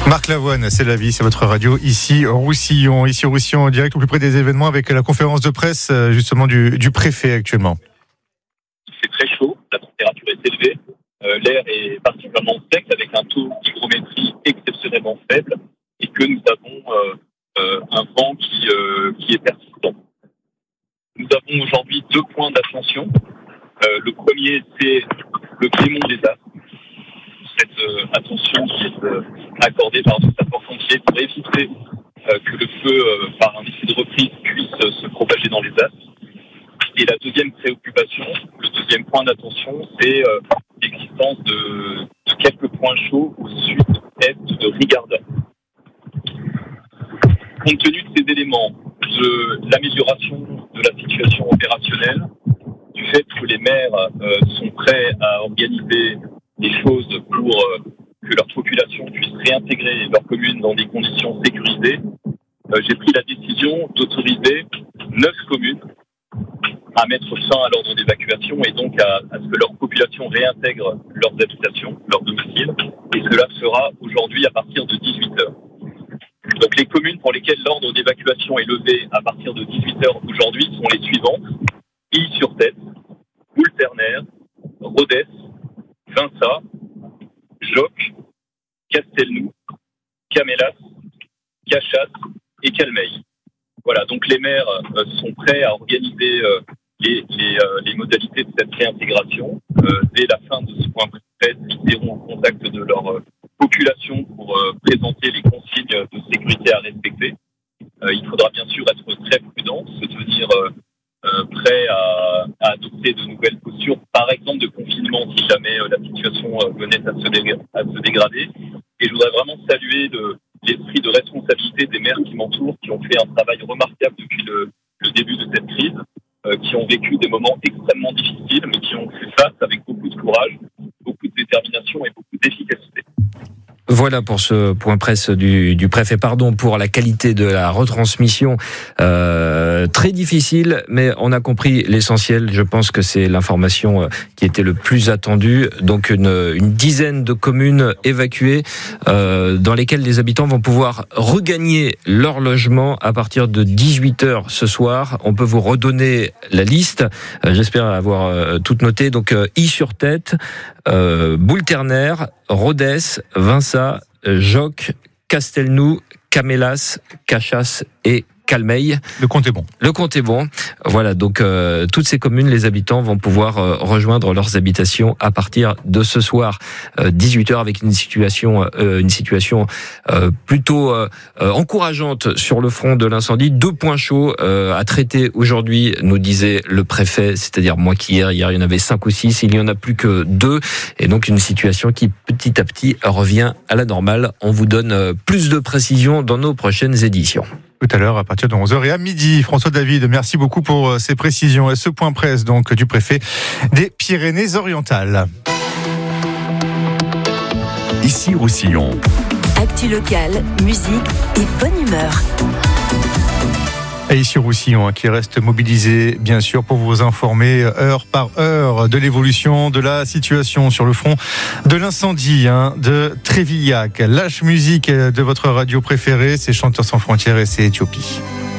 Marc Lavoine, c'est la vie, c'est votre radio ici Roussillon. Ici Roussillon, en direct au plus près des événements avec la conférence de presse justement du préfet actuellement. C'est très chaud, la température est élevée, l'air est particulièrement sec avec un taux d'hygrométrie exceptionnellement faible et que nous avons un vent qui est persistant. Nous avons aujourd'hui 2 points d'attention. Le premier, c'est le Clément des Astres. Cette attention qui est accordée par nos sapeurs-pompiers pour éviter que le feu, par un effet de reprise, puisse se propager dans les astres. Et la deuxième préoccupation, le deuxième point d'attention, c'est l'existence de quelques points chauds au sud-est de Rigarda. Compte tenu de ces éléments, de l'amélioration de la situation opérationnelle, du fait que les maires sont prêts à organiser des choses pour que leur population puisse réintégrer leur commune dans des conditions sécurisées, j'ai pris la décision d'autoriser 9 communes à mettre fin à l'ordre d'évacuation et donc à ce que leur population réintègre leurs habitations, leurs domiciles, et cela sera aujourd'hui à partir de 18h. Donc les communes pour lesquelles l'ordre d'évacuation est levé à partir de 18h aujourd'hui sont les suivantes: Illy-sur-Tête, Boule-Ternaire, Rodez, Vinça, Joc, Castelnou, Camélas, Cachasse et Calmeil. Voilà, donc les maires sont prêts à organiser les modalités de cette réintégration. Dès la fin de ce point presse, ils seront en contact de leur population pour présenter les consignes de sécurité à respecter. Il faudra bien sûr être très prudent, se tenir prêt à adopter de nouvelles postures, par exemple de confinement si jamais la situation venait à se dégrader. Et je voudrais vraiment saluer l'esprit de responsabilité des maires qui m'entourent, qui ont fait un travail remarquable depuis le début de cette crise, qui ont vécu des moments extrêmement difficiles, mais qui ont fait face avec beaucoup de courage, beaucoup de détermination et beaucoup d'efficacité. Voilà pour ce point presse du préfet. Pardon pour la qualité de la retransmission. Très difficile, mais on a compris l'essentiel. Je pense que c'est l'information qui était le plus attendue. Donc une dizaine de communes évacuées dans lesquelles les habitants vont pouvoir regagner leur logement à partir de 18h ce soir. On peut vous redonner la liste. J'espère avoir tout noté. Donc Illy-sur-Tête, Boule-Ternaire, Rodez, Vinça, Joc, Castelnou, Camélas, Cachasse et Calmeil. Le compte est bon. Le compte est bon. Voilà, donc toutes ces communes, les habitants vont pouvoir rejoindre leurs habitations à partir de ce soir 18h avec une situation plutôt encourageante sur le front de l'incendie. 2 points chauds à traiter aujourd'hui, nous disait le préfet, c'est-à-dire moins qu'hier. Hier, il y en avait 5 ou 6, il n'y en a plus que 2. Et donc une situation qui petit à petit revient à la normale. On vous donne plus de précisions dans nos prochaines éditions. Tout à l'heure, à partir de 11h et à midi. François David, merci beaucoup pour ces précisions et ce point presse donc du préfet des Pyrénées-Orientales. Ici Roussillon. Actu locale, musique et bonne humeur. Et ici Roussillon qui reste mobilisé bien sûr pour vous informer heure par heure de l'évolution de la situation sur le front de l'incendie de Trévillac. Lâche musique de votre radio préférée, c'est Chanteurs sans frontières et c'est Éthiopie.